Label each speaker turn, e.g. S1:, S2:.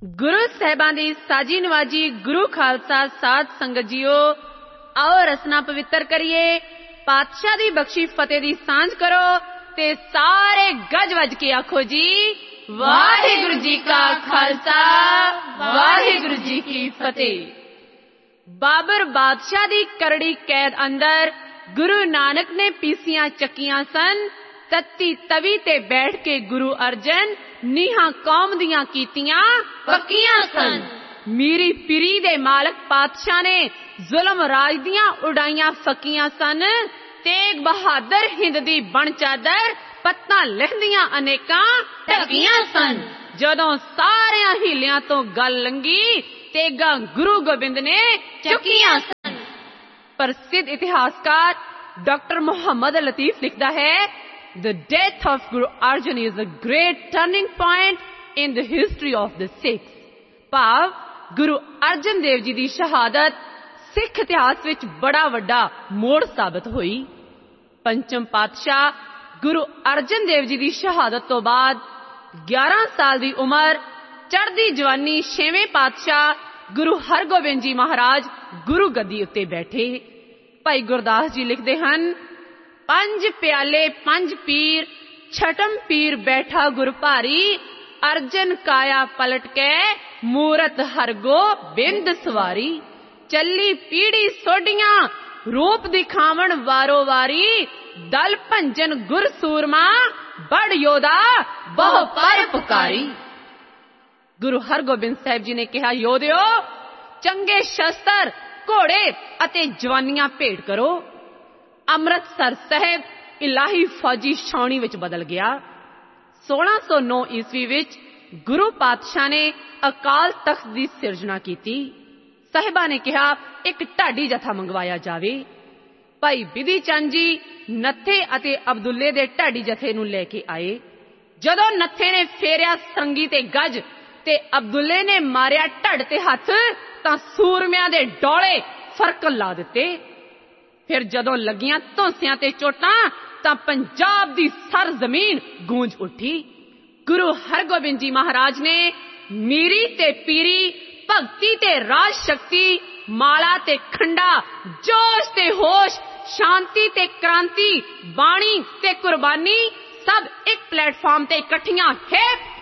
S1: ਗੁਰੂ ਸਾਹਿਬਾਂ ਦੀ ਸਾਜੀ ਨਵਾਜੀ ਗੁਰੂ ਖਾਲਸਾ ਸਾਧ ਸੰਗਤ ਜੀਓ, ਆਓ ਰਸਨਾ ਪਵਿੱਤਰ ਕਰੀਏ। ਪਾਤਸ਼ਾਹ ਦੀ ਬਖਸ਼ੀ ਫਤਿਹ ਦੀ ਸਾਂਝ ਕਰੋ ਤੇ ਸਾਰੇ ਗੱਜ ਵੱਜ ਕੇ ਆਖੋ ਜੀ, ਵਾਹਿਗੁਰੂ ਜੀ ਕਾ ਖਾਲਸਾ, ਵਾਹਿਗੁਰੂ ਜੀ ਕੀ ਫਤਿਹ। ਬਾਬਰ ਬਾਦਸ਼ਾਹ ਦੀ ਕਰੜੀ ਕੈਦ ਅੰਦਰ ਗੁਰੂ ਨਾਨਕ ਨੇ ਪੀਸੀਆਂ ਚੱਕੀਆਂ ਸਨ। ਤੱਤੀ ਤਵੀ ਤੇ ਬੈਠ ਕੇ ਗੁਰੂ ਅਰਜਨ ਨੀਹਾਂ ਕੌਮ ਦੀਆਂ ਕੀਤੀਆਂ ਪੱਕੀਆਂ ਸਨ। ਮੀਰੀ ਪੀਰੀ ਦੇ ਮਾਲਕ ਪਾਤਸ਼ਾਹ ਨੇ ਜ਼ੁਲਮ ਰਾਜ ਦੀਆਂ ਉਡਾਈਆਂ ਫੱਕੀਆਂ ਸਨ। ਤੇਗ ਬਹਾਦਰ ਹਿੰਦ ਦੀ ਬਣ ਚਾਦਰ ਪੱਤਾਂ ਲਿਖਦੀਆਂ ਅਨੇਕਾਂ ਢਕੀਆਂ ਸਨ। ਜਦੋਂ ਸਾਰਿਆਂ ਹੀਲਿਆਂ ਤੋਂ ਗੱਲ ਲੰਗੀ, ਤੇਗਾ ਗੁਰੂ ਗੋਬਿੰਦ ਨੇ ਚੁੱਕੀਆਂ ਸਨ। ਪ੍ਰਸਿੱਧ ਇਤਿਹਾਸਕਾਰ ਡਾਕਟਰ ਮੁਹੰਮਦ ਲਤੀਫ ਲਿਖਦਾ ਹੈ, The death of Guru Arjan is a great turning point in the history of the Sikhs। ਭਾਵ ਗੁਰੂ ਅਰਜਨ ਦੇਵ ਜੀ ਦੀ ਸ਼ਹਾਦਤ ਸਿੱਖ ਇਤਿਹਾਸ ਵਿੱਚ ਬੜਾ ਵੱਡਾ ਮੋੜ ਸਾਬਤ ਹੋਈ। ਪੰਚਮ ਪਾਤਸ਼ਾਹ ਗੁਰੂ ਅਰਜਨ ਦੇਵ ਜੀ ਦੀ ਸ਼ਹਾਦਤ ਤੋਂ ਬਾਅਦ 11 ਸਾਲ ਦੀ ਉਮਰ, ਚੜ੍ਹਦੀ ਜਵਾਨੀ 6ਵੇਂ ਪਾਤਸ਼ਾਹ ਗੁਰੂ ਹਰਗੋਬਿੰਦ ਜੀ ਮਹਾਰਾਜ ਗੁਰੂ ਗੱਦੀ ਉੱਤੇ ਬੈਠੇ। ਭਾਈ ਗੁਰਦਾਸ ਜੀ ਲਿਖਦੇ ਹਨ, ਪੰਜ ਪਿਆਲੇ ਪੰਜ ਪੀਰ, ਛਟਮ ਪੀਰ ਬੈਠਾ ਗੁਰ ਭਾਰੀ, ਅਰਜਨ ਕਾਇਆ ਪਲਟ ਕੇ ਮੂਰਤ ਹਰਗੋਬਿੰਦ ਸਵਾਰੀ। ਚੱਲੀ ਪੀੜੀ ਸੋਢੀਆਂ ਰੂਪ ਦਿਖਾਵਣ ਵਾਰੋ ਵਾਰੀ, ਦਲ ਭੰਜਨ ਗੁਰ ਸੂਰਮਾ ਬੜ ਯੋਧਾ ਬਹੁ ਪਰ ਪੁਕਾਰੀ। ਗੁਰੂ ਹਰਗੋਬਿੰਦ ਸਾਹਿਬ ਜੀ ਨੇ ਕਿਹਾ, ਯੋਧਿਓ ਚੰਗੇ ਸ਼ਸਤਰ, ਘੋੜੇ ਅਤੇ ਜਵਾਨੀਆਂ ਭੇਟ ਕਰੋ। ਅੰਮ੍ਰਿਤਸਰ ਸਾਹਿਬ ਇਲਾਹੀ ਫੌਜੀ ਛਾਉਣੀ ਵਿੱਚ ਬਦਲ ਗਿਆ। 1609 ਈਸਵੀ ਵਿੱਚ ਗੁਰੂ ਪਾਤਸ਼ਾਹ ਨੇ ਅਕਾਲ ਤਖਤ ਦੀ ਸਿਰਜਣਾ ਕੀਤੀ। ਸਾਹਿਬਾਂ ਨੇ ਕਿਹਾ, ਇੱਕ ਢਾਡੀ ਜਥਾ ਮੰਗਵਾਇਆ ਜਾਵੇ। ਭਾਈ ਬਿਧੀ ਚੰਦ ਜੀ ਨੱਥੇ ਅਤੇ ਅਬਦੁੱਲੇ ਦੇ ਢਾਡੀ ਜਥੇ ਨੂੰ ਲੈ ਕੇ ਆਏ। ਜਦੋਂ ਨੱਥੇ ਨੇ ਫੇਰਿਆ ਸੰਗੀ ਤੇ ਗੱਜ ਤੇ ਅਬਦੁੱਲੇ ਨੇ ਮਾਰਿਆ ਢੱਡ ਤੇ ਹੱਥ, ਤਾਂ ਸੂਰਮਿਆਂ ਦੇ ਡੋਲੇ ਫਰਕਣ ਲਾ ਦਿੱਤੇ। ਫਿਰ ਜਦੋਂ ਲੱਗੀਆਂ ਧੌਂਸਿਆਂ ਤੇ ਚੋਟਾਂ, ਤਾਂ ਪੰਜਾਬ ਦੀ ਸਰ ਜ਼ਮੀਨ ਗੂੰਜ ਉੱਠੀ। ਗੁਰੂ ਹਰਗੋਬਿੰਦ ਜੀ ਮਹਾਰਾਜ ਨੇ ਮੀਰੀ ਤੇ ਪੀਰੀ, ਭਗਤੀ ਤੇ ਰਾਜ ਸ਼ਕਤੀ, ਮਾਲਾ ਤੇ ਖੰਡਾ, ਜੋਸ਼ ਤੇ ਹੋਸ਼, ਸ਼ਾਂਤੀ ਤੇ ਕ੍ਰਾਂਤੀ, ਬਾਣੀ ਤੇ ਕੁਰਬਾਨੀ ਸਭ ਇੱਕ ਪਲੇਟਫਾਰਮ ਤੇ ਇਕੱਠੀਆਂ ਹੈ